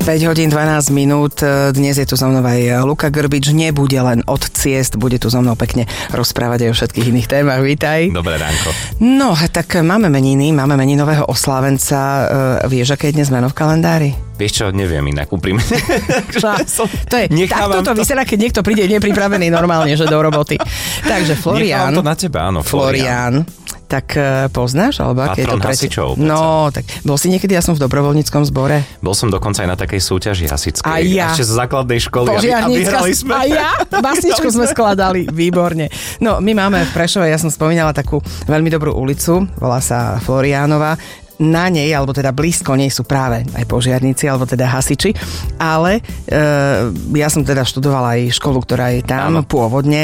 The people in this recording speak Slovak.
hodín 12 minút. Dnes je tu so mnou aj Luka Grbič. Nebude len od ciest, bude tu so mnou pekne rozprávať aj o všetkých iných témach. Vítaj. Dobré ránko. No, tak máme meninového oslávenca. Vieš, aké je dnes meno v kalendári? Vieš čo, neviem inak, úprimne. Takto to vyzerá, keď niekto príde nepripravený normálne, že do roboty. Takže Florián. Nechávam to na teba, áno. Florián. Tak poznáš? Alebo aké je to hasičov. No, tak bol si niekedy, ja som v dobrovoľníckom zbore. Bol som dokonca aj na takej súťaži hasičskej. A ja. Ešte zo základnej školy. A vyhrali sme. A ja. Básničku sme skladali. Výborne. No, my máme v Prešove, ja som spomínala takú veľmi dobrú ulicu, volá sa Floriánova. Na nej, alebo teda blízko nej sú práve aj požiarníci, alebo teda hasiči. Ale ja som teda študovala aj školu, ktorá je tam pôvodne